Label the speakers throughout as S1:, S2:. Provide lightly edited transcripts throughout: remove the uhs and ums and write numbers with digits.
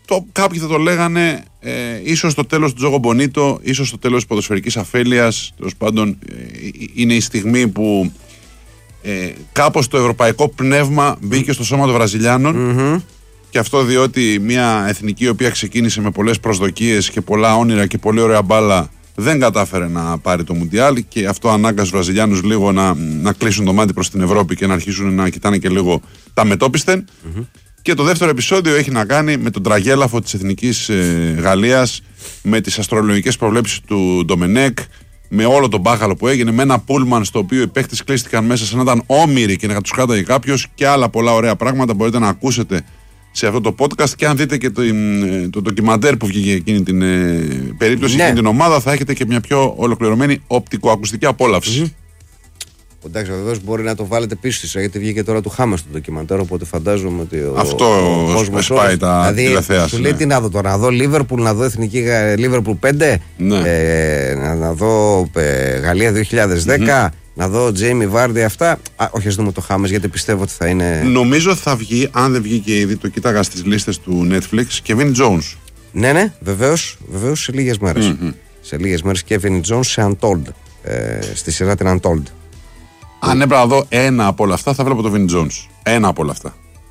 S1: Κάποιοι θα το λέγανε ίσως το τέλος του Τζόγο Μπονίτο, ίσως το τέλος της ποδοσφαιρικής αφέλειας. Τέλος πάντων, είναι η στιγμή που κάπως το ευρωπαϊκό πνεύμα μπήκε στο σώμα των Βραζιλιάνων. Και αυτό διότι μια εθνική η οποία ξεκίνησε με πολλές προσδοκίες και πολλά όνειρα και πολύ ωραία μπάλα δεν κατάφερε να πάρει το Μουντιάλ, και αυτό ανάγκασε τους Βραζιλιάνους λίγο να κλείσουν το μάτι προς την Ευρώπη και να αρχίσουν να κοιτάνε και λίγο τα μετόπισθεν. Και το δεύτερο επεισόδιο έχει να κάνει με τον τραγέλαφο της εθνικής Γαλλίας, με τις αστρολογικές προβλέψεις του Ντομενέκ, με όλο τον μπάχαλο που έγινε, με ένα πούλμαν στο οποίο οι παίχτες κλείστηκαν μέσα σαν να ήταν όμοιροι και να τους κάταγε κάποιος, και άλλα πολλά ωραία πράγματα μπορείτε να ακούσετε σε αυτό το podcast. Και αν δείτε και το ντοκιμαντέρ που βγήκε εκείνη την περίπτωση, εκείνη την ομάδα, θα έχετε και μια πιο ολοκληρωμένη οπτικοακουστική απόλαυση.
S2: Εντάξει, βεβαίως μπορεί να το βάλετε πίσω της, γιατί βγήκε τώρα του Χάμες το ντοκιμαντέρ, οπότε φαντάζομαι ότι
S1: αυτό σπάει τα τηλεθέαση.
S2: Του λέει τι να δω τώρα, να δω Λίβερπουλ, να δω Εθνική Λίβερπουλ 5, να δω Γαλλία 2010, να δω Τζέιμι Βάρντι, αυτά. Όχι, ας δούμε το Χάμες, γιατί πιστεύω ότι θα είναι.
S1: Νομίζω θα βγει, αν δεν βγήκε ήδη, το κοίταγα στις λίστες του Netflix, Kevin Jones.
S2: Ναι, βεβαίως σε λίγες μέρες. Σε λίγες μέρες Kevin Jones σε Untold, στη σειρά την Untold.
S1: Αν έπρεπε να δω ένα από όλα αυτά, θα βλέπω το Vin Jones. Ένα από όλα αυτά.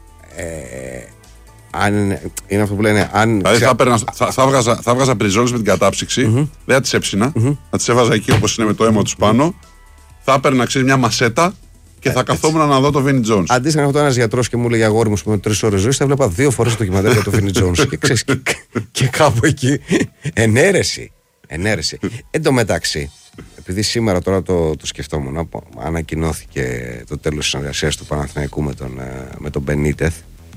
S2: Αν είναι αυτό που λένε.
S1: Δηλαδή θα βγάζα πριζόλες με την κατάψυξη, δεν θα τις έψινα, θα τις έβαζα εκεί όπως είναι με το αίμα τους πάνω, θα έπαιρνα μια μασέτα και θα καθόμουν να δω το Vin Jones.
S2: Αντίστοιχα, να έχω ένας γιατρός και μου έλεγε αγόρι μου με 3 ώρες ζωής, θα βλέπα 2 φορές το ντοκιμαντέρ για το Vin Jones. Και ξέρεις, και κάπου εκεί. Ενέρεση. Εν τω μεταξύ, επειδή σήμερα τώρα το σκεφτόμουν, ανακοινώθηκε το τέλος της συνεργασίας του Παναθηναϊκού με τον Μπενίτεθ,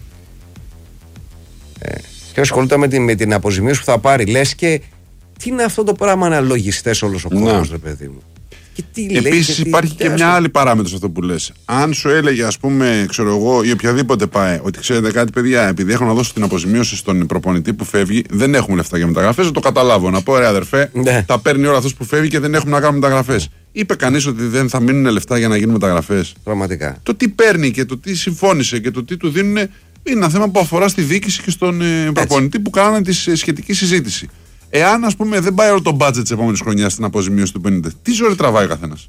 S2: και ασχολούνται με την αποζημίωση που θα πάρει. Λες και τι είναι αυτό το πράγμα, αναλογιστές όλος ο κόσμος, ρε παιδί μου.
S1: Επίσης υπάρχει και μια άλλη παράμετρο σε αυτό που λες. Αν σου έλεγε, ας πούμε, ξέρω εγώ, ή οποιαδήποτε πάει, ότι ξέρετε κάτι, παιδιά, επειδή έχω να δώσω την αποζημίωση στον προπονητή που φεύγει, δεν έχουμε λεφτά για μεταγραφές, να το καταλάβω. Να πω, ρε αδερφέ, τα παίρνει όλα αυτός που φεύγει και δεν έχουμε να κάνουμε μεταγραφές. Είπε κανείς ότι δεν θα μείνουν λεφτά για να γίνουν μεταγραφές?
S2: Πραγματικά.
S1: Το τι παίρνει και το τι συμφώνησε και το τι του δίνουν είναι ένα θέμα που αφορά στη διοίκηση και στον προπονητή που κάνανε τη σχετική συζήτηση. Εάν, ας πούμε, δεν πάει όλο το budget της επόμενης χρονιάς στην αποζημίωση του 50, τι ζωή τραβάει ο καθένας?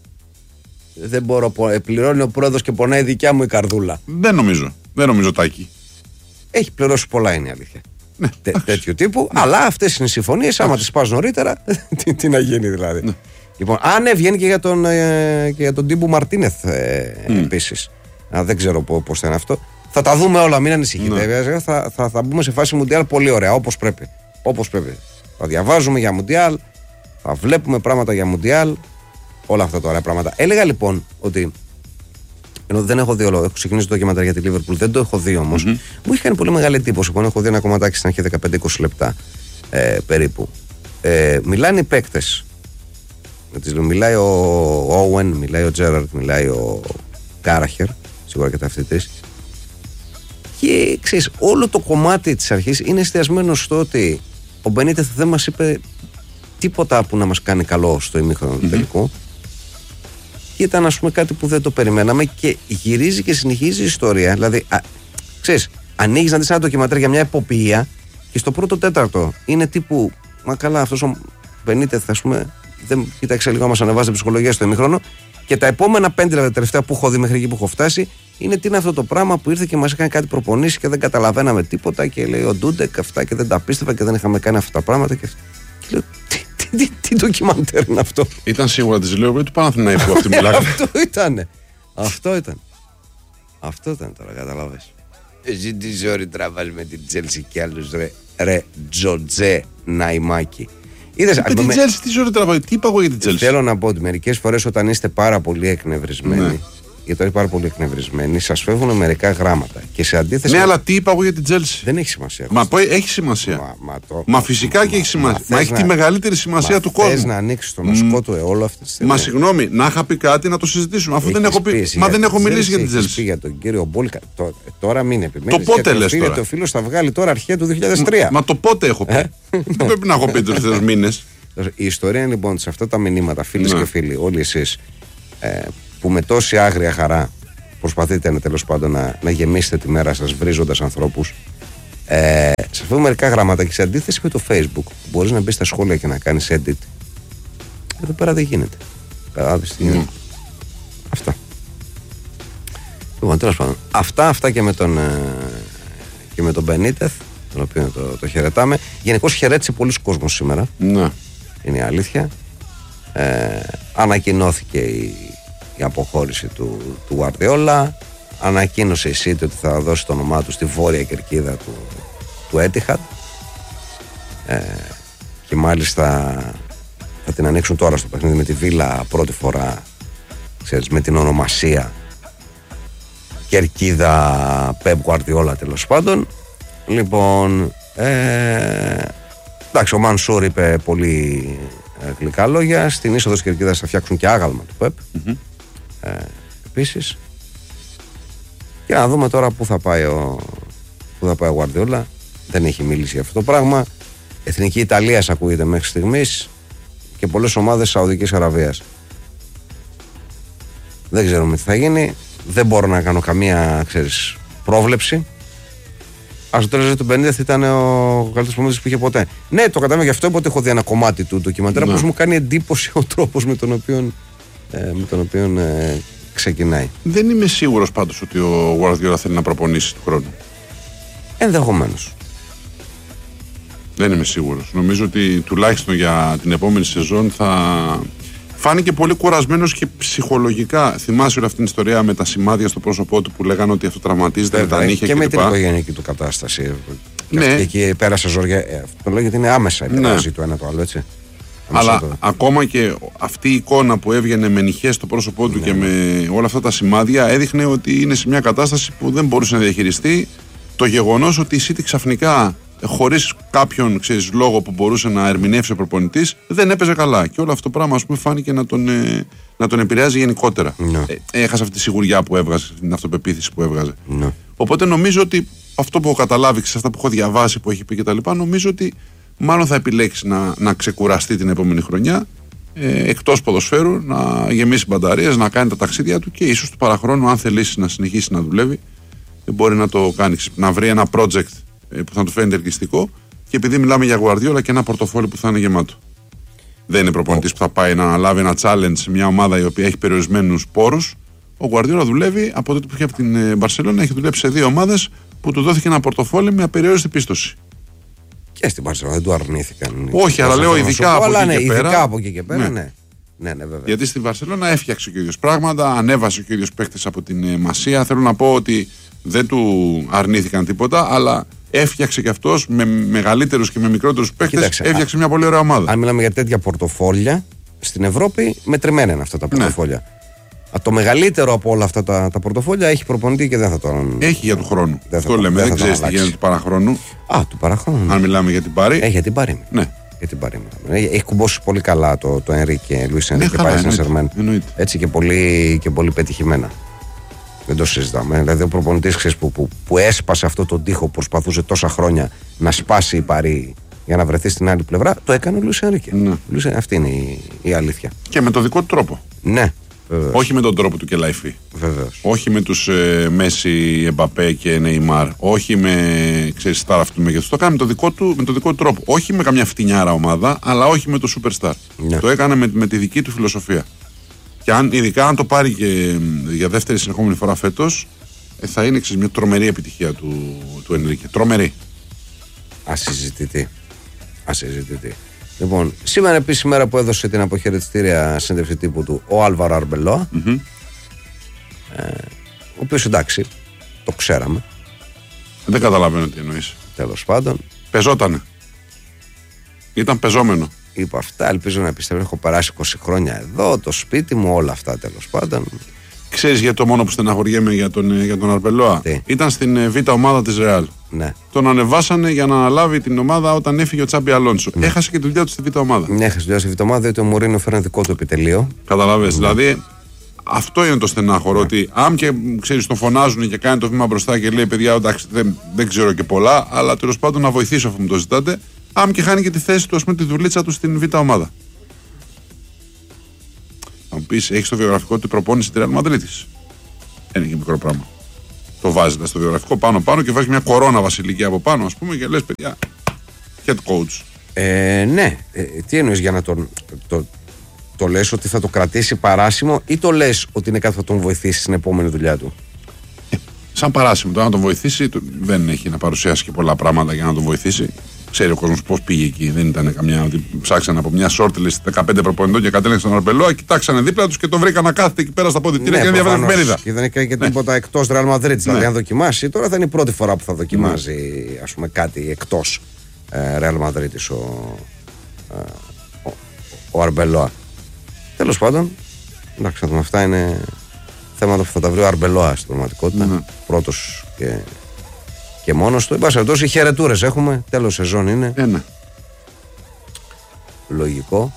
S2: Δεν μπορώ, πληρώνει ο πρόεδρος και πονάει δικιά μου η καρδούλα.
S1: Δεν νομίζω Τάκη.
S2: Έχει πληρώσει πολλά, είναι η αλήθεια. Τέτοιου τύπου, αλλά αυτές είναι οι συμφωνίες. Άμα τις πας νωρίτερα, τι να γίνει δηλαδή. Λοιπόν, βγαίνει και για τον Τίμπου Μαρτίνεθ επίσης. Δεν ξέρω πώς θα είναι αυτό. Θα τα δούμε όλα, μην ανησυχείτε. Θα μπούμε σε φάση Μουντιάλ πολύ ωραία, όπως πρέπει. Θα διαβάζουμε για Μουντιάλ, θα βλέπουμε πράγματα για Μουντιάλ, όλα αυτά τα ωραία πράγματα. Έλεγα λοιπόν ότι, ενώ δεν έχω δει όλο, έχω ξεκινήσει το ντοκιμαντέρ για τη Λίβερπουλ, δεν το έχω δει όμως, μου είχε κάνει πολύ μεγάλη εντύπωση. Λοιπόν, έχω δει ένα κομματάκι στην αρχή 15-20 λεπτά περίπου. Μιλάνε οι παίκτες. Μιλάει ο Όουεν, μιλάει ο Τζέραρτ, μιλάει ο Κάραχερ, σίγουρα και ταυτιτής. Και ξέρεις, όλο το κομμάτι της αρχής είναι εστιασμένο στο ότι ο Μπενίτεθ δεν μας είπε τίποτα που να μας κάνει καλό στο ημίχρονο του τελικού. Και ήταν, ας πούμε, κάτι που δεν το περιμέναμε και γυρίζει και συνεχίζει η ιστορία. Δηλαδή, ξέρεις, ανοίγεις να δεις ένα ντοκιμαντέρ για μια εποπία και στο πρώτο τέταρτο είναι τύπου, μα καλά, αυτός ο Μπενίτεθ, ας πούμε, δεν κοίταξε λίγο, μας ανεβάζει την ψυχολογία στο ημίχρονο. Και τα επόμενα 5 λεπτά τελευταία που έχω δει μέχρι εκεί που έχω φτάσει είναι τι είναι αυτό το πράγμα που ήρθε και μας έκανε κάτι προπονήσει και δεν καταλαβαίναμε τίποτα. Και λέει ο Ντούντεκ αυτά και δεν τα πίστευα και δεν είχαμε κάνει αυτά τα πράγματα. Και λέω, τι ντοκιμαντέρ είναι αυτό?
S1: Ήταν σίγουρα τη λέω του Παναθηναϊκού αυτή μιλάγα.
S2: Αυτό ήταν τώρα, καταλάβες. Εσύ τι ζόρι τραβάς με την Τσέλσι και άλλους, ρε Τζοτζέ Ναϊμάκη.
S1: Με την Τσέλσι τι ζωή τραβάει, τι είπα εγώ για την Τσέλσι?
S2: Θέλω να πω ότι μερικές φορές όταν είστε πάρα πολύ εκνευρισμένοι, γιατί τώρα πάρα πολύ εκνευρισμένοι, σας φεύγουν μερικά γράμματα. Και σε αντίθεση.
S1: Ναι, αλλά τι είπα εγώ για την Τσέλσι?
S2: Δεν έχει σημασία.
S1: Έχει σημασία. Μα φυσικά και έχει σημασία. Μα έχει τη μεγαλύτερη σημασία του κόσμου.
S2: Θες να ανοίξει τον οσκό του όλο αυτή τη στιγμή?
S1: Μα συγγνώμη, να είχα πει κάτι να το συζητήσουμε. Αφού δεν έχω πει. Μα δεν έχω μιλήσει για την Τσέλσι.
S2: Για τον κύριο Μπόλικα. Τώρα μην επιμένεις.
S1: Το πότε λες τώρα?
S2: Το φίλο θα βγάλει τώρα αρχαία του 2003.
S1: Μα το πότε έχω πει? Δεν πρέπει να έχω πει τους τελευταίους μήνες.
S2: Η ιστορία είναι λοιπόν σε αυτά τα μηνύματα, φίλες και φίλοι, όλοι εσείς που με τόση άγρια χαρά προσπαθείτε τέλος πάντων να γεμίσετε τη μέρα σας βρίζοντας ανθρώπους, σε αφού μερικά γράμματα και σε αντίθεση με το Facebook, μπορείς να μπεις στα σχόλια και να κάνεις edit. Εδώ πέρα δεν γίνεται. Καταλάβεις τι γίνεται. Αυτά. Λοιπόν, τέλος πάντων. Αυτά και με τον Μπενίτεθ, τον οποίο το χαιρετάμε. Γενικώς χαιρέτησε πολλοί κόσμος σήμερα.
S1: Ναι.
S2: Είναι η αλήθεια. Ανακοινώθηκε η αποχώρηση του Γουαρδιόλα. Ανακοίνωσε η City ότι θα δώσει το όνομά του στη βόρεια κερκίδα του Etihad. Και μάλιστα θα την ανοίξουν τώρα στο παιχνίδι με τη Βίλα πρώτη φορά, ξέρεις, με την ονομασία κερκίδα Pep Guardiola, τέλος πάντων. Λοιπόν, εντάξει, ο Μανσούρ είπε πολύ γλυκά λόγια. Στην είσοδο της κερκίδας θα φτιάξουν και άγαλμα του Pep. Επίσης. Και να δούμε τώρα πού θα πάει ο Guardiola. Δεν έχει μιλήσει για αυτό το πράγμα. Εθνική Ιταλίας ακούγεται μέχρι στιγμής και πολλές ομάδες Σαουδικής Αραβίας. Δεν ξέρουμε τι θα γίνει. Δεν μπορώ να κάνω καμία, ξέρεις, πρόβλεψη. Ας το τέλος του Μπενίτεθ ήταν ο καλύτερος προπονητής που είχε ποτέ. Ναι, το κατάλαβα γι' αυτό, οπότε έχω δει ένα κομμάτι του ντοκιμαντέρ. Πώς μου κάνει εντύπωση ο τρόπος με τον οποίο ξεκινάει.
S1: Δεν είμαι σίγουρος πάντως ότι ο Γουαρδιόλα θέλει να προπονήσει του χρόνου.
S2: Ενδεχομένως.
S1: Δεν είμαι σίγουρος. Νομίζω ότι τουλάχιστον για την επόμενη σεζόν θα φάνηκε πολύ κουρασμένος και ψυχολογικά. Θυμάσαι όλη αυτή την ιστορία με τα σημάδια στο πρόσωπό του που λέγανε ότι αυτό τραυματίζεται με τα νύχια
S2: και με την οικογενειακή του κατάσταση. Ναι. Και εκεί πέρασε ζόρια. Αυτό λέω γιατί είναι άμεσα επηρεάζει το ένα το άλλο, έτσι.
S1: Αλλά ακόμα και αυτή η εικόνα που έβγαινε με νυχές στο πρόσωπό του και με όλα αυτά τα σημάδια έδειχνε ότι είναι σε μια κατάσταση που δεν μπορούσε να διαχειριστεί. Το γεγονός ότι η City ξαφνικά, χωρίς κάποιον, ξέρεις, λόγο που μπορούσε να ερμηνεύσει ο προπονητής, δεν έπαιζε καλά. Και όλο αυτό το πράγμα, ας πούμε, φάνηκε να τον επηρεάζει γενικότερα. Έχασε αυτή τη σιγουριά που έβγαζε, την αυτοπεποίθηση που έβγαζε. Οπότε νομίζω ότι αυτό που έχω καταλάβει σε αυτά που έχω διαβάσει, που έχει πει κτλ., νομίζω ότι μάλλον θα επιλέξει να ξεκουραστεί την επόμενη χρονιά, εκτός ποδοσφαίρου, να γεμίσει μπαταρίες, να κάνει τα ταξίδια του και ίσως του παραχρόνου, αν θελήσει να συνεχίσει να δουλεύει, μπορεί να το κάνει. Να βρει ένα project που θα του φαίνεται ελκυστικό και επειδή μιλάμε για Guardiola και ένα πορτοφόλι που θα είναι γεμάτο. Δεν είναι προπονητής που θα πάει να αναλάβει ένα challenge σε μια ομάδα η οποία έχει περιορισμένους πόρους. Ο Guardiola δουλεύει από τότε που είχε από την Barcelona, έχει δουλέψει σε 2 ομάδες που του δόθηκε ένα πορτοφόλι με απεριόριστη πίστοση.
S2: Και στην Barcelona δεν του αρνήθηκαν.
S1: Όχι, αλλά λέω ειδικά
S2: από εκεί και πέρα. Ναι, βέβαια.
S1: Γιατί στην Barcelona έφτιαξε και ο ίδιος πράγματα, ανέβασε και ο ίδιος παίκτες από την Μασία. Θέλω να πω ότι δεν του αρνήθηκαν τίποτα, αλλά έφτιαξε και αυτός με μεγαλύτερους και με μικρότερους παίκτες. Έφτιαξε μια πολύ ωραία ομάδα.
S2: Αν μιλάμε για τέτοια πορτοφόλια στην Ευρώπη, μετρημένα είναι αυτά τα πορτοφόλια. Το μεγαλύτερο από όλα αυτά τα πορτοφόλια έχει προπονητή και δεν θα το.
S1: Έχει για του χρόνου. Αυτό λέμε. Δεν ξέρει τι γίνεται του παραχρόνου.
S2: Του παραχρόνου.
S1: Αν μιλάμε για την Πάρη.
S2: Έχει για την Πάρη.
S1: Ναι.
S2: Για την Πάρη. Έχει κουμπώσει πολύ καλά το Ενρίκε, Λουίς Ενρίκε, Πάρη Σεν-Ζερμέν. Έτσι και πολύ πετυχημένα. Δεν το συζητάμε. Δηλαδή ο προπονητής που έσπασε αυτό τον τοίχο που προσπαθούσε τόσα χρόνια να σπάσει η Πάρη για να βρεθεί στην άλλη πλευρά, το έκανε ο Λουίς Ενρίκε. Αυτή είναι η αλήθεια.
S1: Και με τον δικό του τρόπο.
S2: Ναι. Βεβαίως.
S1: Όχι με τον τρόπο του Κελαϊφή.
S2: Βεβαίως.
S1: Όχι με τους Μέση, Εμπαπέ και Νεϊμάρ. Όχι με στάρ αυτού του μέγεθους. Το έκανε με τον δικό του τρόπο. Όχι με καμιά φτηνιάρα ομάδα, αλλά όχι με το superstar. Ναι. Το έκανε με τη δική του φιλοσοφία. Και ειδικά αν το πάρει και για δεύτερη συνεχόμενη φορά φέτος, θα είναι μια τρομερή επιτυχία του Ενρίκε. Τρομερή.
S2: Ασυζητητή. Λοιπόν, σήμερα επίσης η μέρα που έδωσε την αποχαιρετιστήρια συνέντευξη τύπου του ο Άλβαρο Αρμπελόα, ο οποίος εντάξει, το ξέραμε.
S1: Δεν καταλαβαίνω τι εννοείς.
S2: Τέλος πάντων.
S1: Πεζότανε. Ήταν πεζόμενο.
S2: Είπα αυτά, ελπίζω να πιστεύω. Έχω περάσει 20 χρόνια εδώ, το σπίτι μου, όλα αυτά τέλος πάντων.
S1: Ξέρεις για το μόνο που στεναχωριέμαι για τον Αρμπελόα? Ήταν στην β' ομάδα της Ρεάλ.
S2: Ναι.
S1: Τον ανεβάσανε για να αναλάβει την ομάδα όταν έφυγε ο Τσάμπι Αλόνσο. Ναι. Έχασε και τη δουλειά του στη β' ομάδα.
S2: Ναι, έχασε τη δουλειά στη β' ομάδα διότι ο Μουρίνιο φέρνει δικό του επιτελείο.
S1: Καταλαβαίνεις. Δηλαδή αυτό είναι το στενάχωρο. Ότι αν και ξέρεις, τον φωνάζουν και κάνει το βήμα μπροστά και λέει: παιδιά, εντάξει, δεν ξέρω και πολλά, αλλά τέλος πάντων να βοηθήσω αφού μου το ζητάτε. Αν και χάνει και τη θέση του, ας πούμε, τη δουλίτσα του στην β' ομάδα. Θα μου πεις, έχει το βιογραφικό του προπόνηση στη Real Madrid. Είναι και μικρό πράγμα. Το βάζει στο βιογραφικό πάνω και βάζει μια κορώνα βασιλική από πάνω, ας πούμε, και λες παιδιά, head coach.
S2: Ναι, τι εννοείς, για να το λες ότι θα το κρατήσει παράσημο, ή το λες ότι είναι κάτι που θα τον βοηθήσει στην επόμενη δουλειά του?
S1: Σαν παράσημο, το να τον βοηθήσει, δεν έχει να παρουσιάσει και πολλά πράγματα για να τον βοηθήσει. Ξέρει ο κόσμος πώς πήγε εκεί. Δεν ήταν καμιά ότι ψάξανε από μια shortlist 15 προπονητών και κατέληξαν στον Αρμπελόα, κοιτάξανε δίπλα τους και τον βρήκαν να κάθεται εκεί πέρα στα ποδητήρια και διαβάζει εφημερίδα.
S2: Και δεν έκανε και τίποτα εκτός Real Madrid. Δηλαδή, αν δοκιμάσει, τώρα θα είναι η πρώτη φορά που θα δοκιμάζει ας πούμε, κάτι εκτός Real Madrid ο Αρμπελόα. Τέλος πάντων, εντάξει, αυτά είναι θέματα που θα τα βρει ο Αρμπελόα στην πραγματικότητα. Πρώτος και μόνος του. Εν πάση περιπτώσει, χαιρετούρες έχουμε. Τέλος σεζόν είναι.
S1: Ναι.
S2: Λογικό.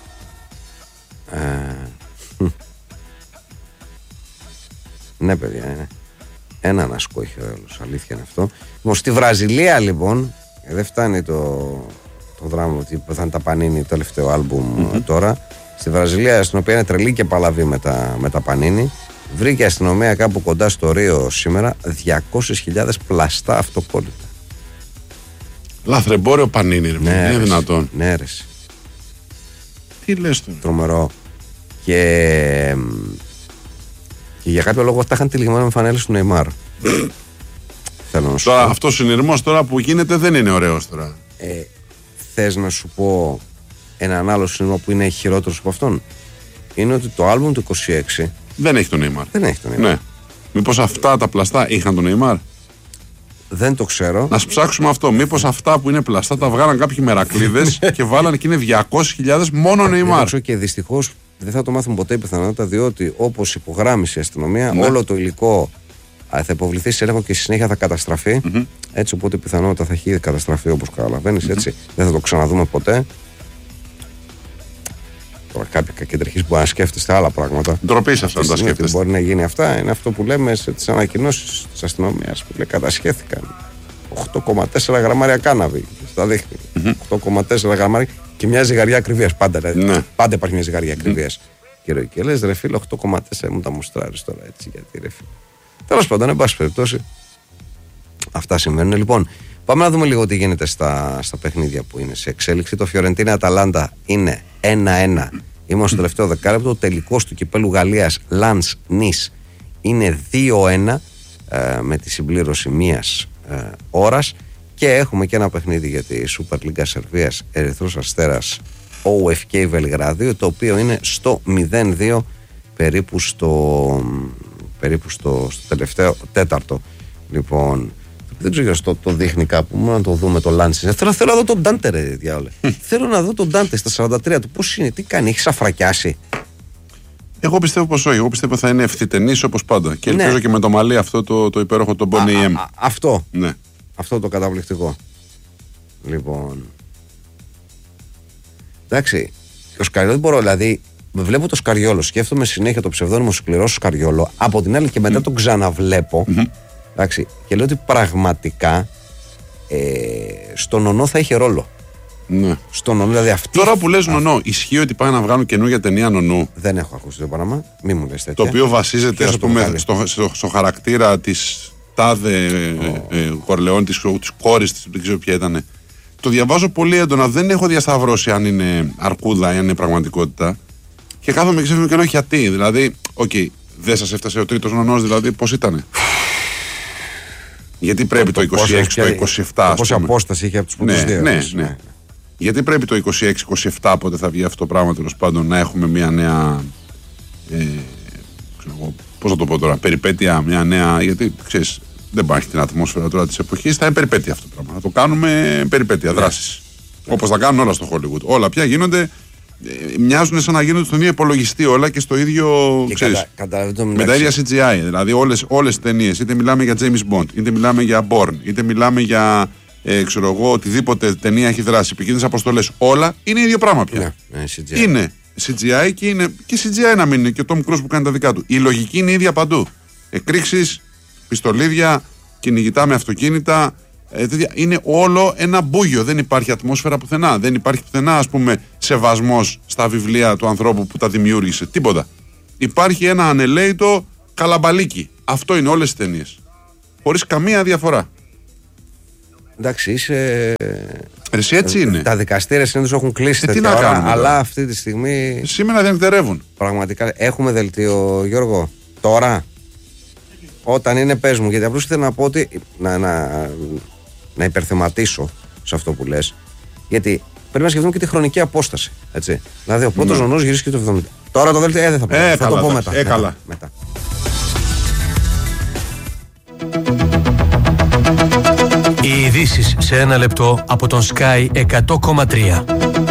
S2: Ναι, παιδιά. Έναν ασκό έχει ο άλλος. Αλήθεια είναι αυτό. Λοιπόν, στη Βραζιλία, λοιπόν, δεν φτάνει το δράμα ότι θα είναι τα Πανίνι, το τελευταίο άλμπουμ τώρα. Στη Βραζιλία, στην οποία είναι τρελή και παλαβή με τα Πανίνι, βρήκε η αστυνομία κάπου κοντά στο Ρίο σήμερα 200.000 πλαστά αυτοκόλλητα.
S1: Λαθρεμπόριο Πανίνι, ρε,
S2: ναι,
S1: είναι δυνατόν?
S2: Ναι, ρε.
S1: Τι λες τώρα?
S2: Τρομερό. Και για κάποιο λόγο τα είχαν τυλιγμένα με φανέλες του Νεϊμάρ. Θέλω να σου
S1: τώρα,
S2: πω.
S1: αυτός ο συνειρμός τώρα που γίνεται δεν είναι ωραίος τώρα.
S2: Θες να σου πω έναν άλλο συνειρμό που είναι χειρότερος από αυτόν? Είναι ότι το άλμπουμ του 26
S1: δεν έχει τον Νεϊμάρ.
S2: Δεν έχει τον Νεϊμάρ.
S1: Ναι. Μήπως αυτά τα πλαστά είχαν τον Νεϊμάρ?
S2: Δεν το ξέρω.
S1: Να ψάξουμε αυτό. Μήπως αυτά που είναι πλαστά τα βγάλαν κάποιοι μερακλείδες και βάλανε και είναι 200.000 μόνο Νεϊμάρ.
S2: Και δυστυχώς δεν θα το μάθουμε ποτέ η πιθανότητα, διότι όπως υπογράμμισε η αστυνομία, όλο το υλικό θα υποβληθεί σε έλεγχο και στη συνέχεια θα καταστραφεί. Έτσι, οπότε η πιθανότητα θα έχει ήδη καταστραφεί, όπως καταλαβαίνεις. Έτσι, δεν θα το ξαναδούμε ποτέ. Τώρα κάποιοι κακεντρεχείς μπορεί να σκέφτεστε άλλα πράγματα.
S1: Ντροπή σε αυτά να τα σκέφτεστε.
S2: Μπορεί να γίνει αυτά. Είναι αυτό που λέμε στις ανακοινώσεις της αστυνομίας που λέει κατασχέθηκαν 8,4 γραμμάρια κάναβη στα δείχνει. 8,4 γραμμάρια και μια ζυγαριά ακριβίας πάντα. Δηλαδή. Πάντα υπάρχει μια ζυγαριά ακριβίας. Και λες ρε φίλε, 8,4 μου τα μουστράρεις τώρα έτσι, γιατί ρε φίλε. Τέλος πάντων, εν πάση περιπτώσει, αυτά συμβαίνουν. Λοιπόν, πάμε να δούμε λίγο τι γίνεται στα παιχνίδια που είναι σε εξέλιξη. Το Φιωρεντίνα Αταλάντα είναι 1-1. Είμαστε στο τελευταίο δεκάλεπτο. Ο τελικός του κυπέλου Γαλλίας Λανς Νις είναι 2-1 με τη συμπλήρωση μιας ώρας. Και έχουμε και ένα παιχνίδι για τη Super League Σερβίας Ερυθρός Αστέρας OFK Βελιγράδιο, το οποίο είναι στο 0-2 περίπου στο τελευταίο τέταρτο. Λοιπόν, δεν ξέρω το δείχνει κάπου. Μόνο να το δούμε το Λάντσι. Θέλω να δω τον Ντάντε, ρε διάολε. Θέλω να δω τον Ντάντε στα 43 του. Πώς είναι, τι κάνει, έχει σαφρακιάσει?
S1: Εγώ πιστεύω πως όχι. Εγώ πιστεύω θα είναι ευθυτενής όπως πάντα. Και ελπίζω και με το μαλλί αυτό το υπέροχο, το Bonnie M.
S2: Αυτό.
S1: Ναι.
S2: Αυτό το καταπληκτικό. Λοιπόν. Εντάξει. Ο Σκαριόλο δεν μπορώ, δηλαδή. Βλέπω το Σκαριόλο, σκέφτομαι συνέχεια το ψευδόνυμο Σκληρός Σκαριόλο. Από την άλλη και μετά τον ξαναβλέπω. Εντάξει, και λέω ότι πραγματικά στον Νονό θα είχε ρόλο.
S1: Ναι.
S2: Στον Νονό, δηλαδή αυτή.
S1: Τώρα που λες Νονό, ισχύει ότι πάει να βγάλουν καινούργια ταινία Νονού?
S2: Δεν έχω ακούσει το πράγμα. Μη μου λες τέτοια.
S1: Το οποίο βασίζεται, ας πούμε, στο χαρακτήρα της τάδε Κορλεόν, της κόρης της, δεν ξέρω ποια ήταν. Το διαβάζω πολύ έντονα. Δεν έχω διασταυρώσει αν είναι αρκούδα ή αν είναι πραγματικότητα. Και κάθομαι και ξέφυγε και λέω γιατί. Δηλαδή, δεν σας έφτασε ο τρίτος Νονός, δηλαδή πώς ήτανε? Γιατί πρέπει το 26, το 27.
S2: Πόση απόσταση είχε από τους πρώτους δύο.
S1: Ναι. Γιατί πρέπει το 26-27, πότε θα βγει αυτό το πράγμα, τέλος πάντων, να έχουμε μια νέα. Πώς θα το πω τώρα, περιπέτεια, μια νέα. Γιατί ξέρεις, δεν υπάρχει την ατμόσφαιρα τώρα της εποχής, θα είναι περιπέτεια αυτό το πράγμα. Θα το κάνουμε περιπέτεια, δράσεις. Όπως θα κάνουν όλα στο Hollywood. Όλα πια γίνονται. Μοιάζουν σαν να γίνονται στον ίδιο υπολογιστή όλα και στο ίδιο. Ξέρεις, με τα ίδια CGI. Δηλαδή όλες τις ταινίες, είτε μιλάμε για James Bond, είτε μιλάμε για Bourne, είτε μιλάμε για οτιδήποτε ταινία έχει δράσει, επικίνδυνες αποστολές, όλα είναι ίδιο πράγμα πια.
S2: CGI.
S1: Είναι CGI και είναι και CGI να μην είναι και ο Tom Cruise που κάνει τα δικά του. Η λογική είναι ίδια παντού. Εκρήξεις, πιστολίδια, κυνηγητά με αυτοκίνητα. Είναι όλο ένα μπούγιο. Δεν υπάρχει ατμόσφαιρα πουθενά. Δεν υπάρχει πουθενά, ας πούμε, σεβασμός στα βιβλία του ανθρώπου που τα δημιούργησε. Τίποτα. Υπάρχει ένα ανελαίητο καλαμπαλίκι. Αυτό είναι όλες τις ταινίες. χωρίς καμία διαφορά.
S2: Εντάξει, είσαι.
S1: Εσύ έτσι είναι.
S2: Τα δικαστήρια συνήθως έχουν κλείσει τέτοια ώρα, αλλά αυτή τη στιγμή.
S1: Σήμερα δεν εκτερεύουν.
S2: Πραγματικά έχουμε δελτίο, Γιώργο. Τώρα. Όταν είναι, πες μου, γιατί απλώς ήθελα να πω ότι. Να υπερθεματίσω σε αυτό που λες. Γιατί πρέπει να σκεφτούμε και τη χρονική απόσταση. Έτσι. Δηλαδή, ο πρώτος νονός γυρίσει και το 70. Τώρα το δελτίο δεν θα πω. Θα το πω μετά. Μετά.
S3: Οι ειδήσεις σε ένα λεπτό από τον Sky 100,3.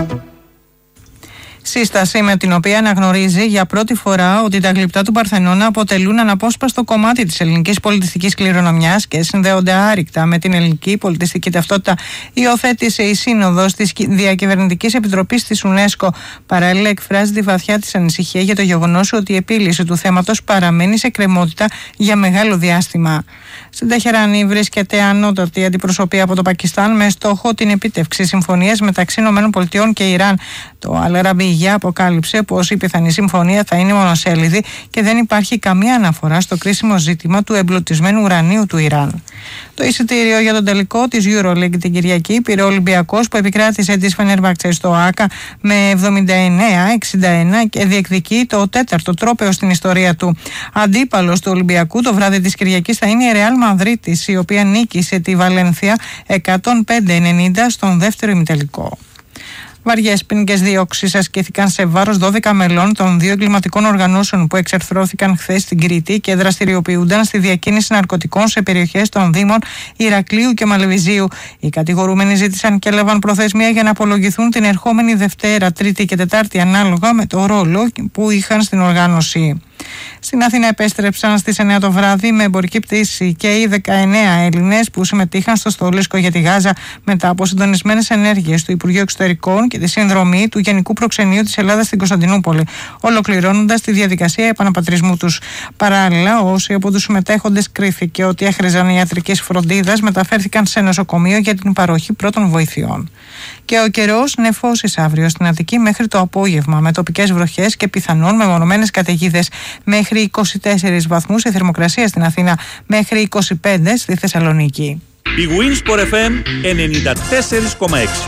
S4: Σύσταση με την οποία αναγνωρίζει για πρώτη φορά ότι τα γλυπτά του Παρθενώνα αποτελούν αναπόσπαστο κομμάτι της ελληνικής πολιτιστικής κληρονομιάς και συνδέονται άρρηκτα με την ελληνική πολιτιστική ταυτότητα, υιοθέτησε η Σύνοδος της Διακυβερνητικής Επιτροπής της UNESCO. Παράλληλα, εκφράζει τη βαθιά της ανησυχία για το γεγονός ότι η επίλυση του θέματος παραμένει σε κρεμότητα για μεγάλο διάστημα. Στην Τεχεράνη βρίσκεται ανώτατη αντιπροσωπεία από το Πακιστάν με στόχο την επίτευξη συμφωνίας μεταξύ ΗΠΑ και Ιράν. Το Αλ-Αραβίγια αποκάλυψε πως η πιθανή συμφωνία θα είναι μονοσέλιδη και δεν υπάρχει καμία αναφορά στο κρίσιμο ζήτημα του εμπλουτισμένου ουρανίου του Ιράν. Το εισιτήριο για τον τελικό της EuroLeague την Κυριακή πήρε ο Ολυμπιακός, που επικράτησε της Φενέρμπαχτσε στο ΆΚΑ με 79-61 και διεκδικεί το τέταρτο τρόπαιο στην ιστορία του. Αντίπαλος του Ολυμπιακού το βράδυ της Κυριακής θα είναι η Ρεάλ Μαδρίτης, η οποία νίκησε τη Βαλένθια 105-90 στον δεύτερο ημιτελικό. Βαριές ποινικές διώξεις ασκήθηκαν σε βάρος 12 μελών των δύο εγκληματικών οργανώσεων που εξερθρώθηκαν χθες στην Κρήτη και δραστηριοποιούνταν στη διακίνηση ναρκωτικών σε περιοχές των Δήμων Ηρακλείου και Μαλεβιζίου. Οι κατηγορούμενοι ζήτησαν και έλαβαν προθεσμία για να απολογηθούν την ερχόμενη Δευτέρα, Τρίτη και Τετάρτη, ανάλογα με το ρόλο που είχαν στην οργάνωση. Στην Αθήνα επέστρεψαν στις 9 το βράδυ με εμπορική πτήση και οι 19 Έλληνες που συμμετείχαν στο στόλισκο για τη Γάζα μετά από συντονισμένες ενέργειες του Υπουργείου Εξωτερικών και τη συνδρομή του Γενικού Προξενείου της Ελλάδας στην Κωνσταντινούπολη, ολοκληρώνοντας τη διαδικασία επαναπατρισμού τους. Παράλληλα, όσοι από τους συμμετέχοντες κρίθηκε ότι έχριζαν ιατρικής φροντίδας μεταφέρθηκαν σε νοσοκομείο για την παροχή πρώτων βοηθειών. Και ο καιρός νεφώσεις αύριο στην Αττική μέχρι το απόγευμα, με τοπικές βροχές και πιθανόν μεμονωμένες καταιγίδες. Μέχρι 24 βαθμούς η θερμοκρασία στην Αθήνα, μέχρι 25 στη Θεσσαλονίκη.
S5: Η Winsport FM 94,6.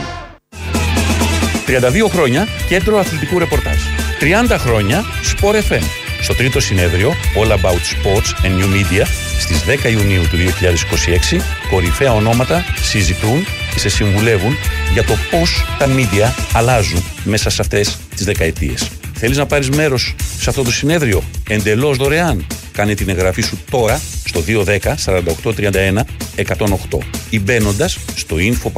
S6: 32 χρόνια κέντρο αθλητικού ρεπορτάζ. 30 χρόνια Sport FM. Στο τρίτο συνέδριο All About Sports and New Media στις 10 Ιουνίου του 2026, κορυφαία ονόματα συζητούν και σε συμβουλεύουν για το πώς τα media αλλάζουν μέσα σε αυτές τις δεκαετίες. Θέλεις να πάρεις μέρος σε αυτό το συνέδριο εντελώς δωρεάν? Κάνε την εγγραφή σου τώρα στο 210 48 31 108 ή μπαίνοντας στο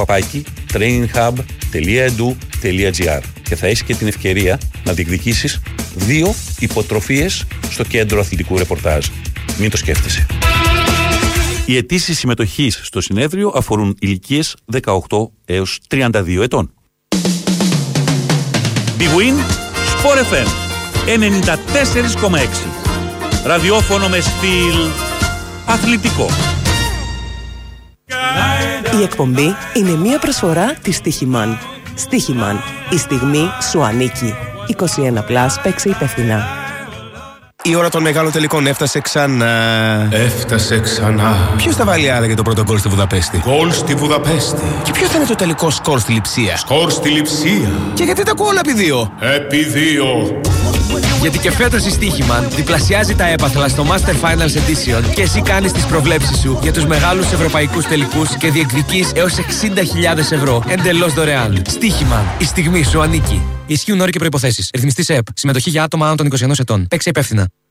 S6: info@traininghub.edu.gr και θα έχεις και την ευκαιρία να διεκδικήσεις 2 υποτροφίες στο κέντρο αθλητικού ρεπορτάζ. Μην το σκέφτεσαι.
S5: Οι αιτήσεις συμμετοχής στο συνέδριο αφορούν ηλικίες 18 έως 32 ετών. Big Win Sport FM 94,6. Ραδιόφωνο με στυλ αθλητικό.
S7: Η εκπομπή είναι μια προσφορά της Στίχημαν. Στίχημαν. Η στιγμή σου ανήκει. 21+, παίξε υπεύθυνα.
S8: Η ώρα των μεγάλων τελικών έφτασε ξανά.
S9: Έφτασε ξανά.
S8: Ποιος θα βάλει άρα για το πρώτο γκολ στη Βουδαπέστη?
S9: Γκολ στη Βουδαπέστη.
S8: Και ποιο θα είναι το τελικό σκορ στη Λειψία?
S9: Σκορ στη Λειψία.
S8: Και γιατί τα ακούω όλα επί 2?
S9: Επί 2.
S8: Γιατί και φέτος η Στίχημαν διπλασιάζει τα έπαθλα στο Master Finals Edition και εσύ κάνεις τις προβλέψεις σου για τους μεγάλους ευρωπαϊκούς τελικούς και διεκδικείς έως 60.000 ευρώ εντελώς δωρεάν. Στίχημαν. Η στιγμή σου ανήκει. Ισχύουν όροι και προϋποθέσεις. Ρυθμιστής ΕΕΠ. Συμμετοχή για άτομα άνω των 21 ετών. Παίξε υπεύθυνα.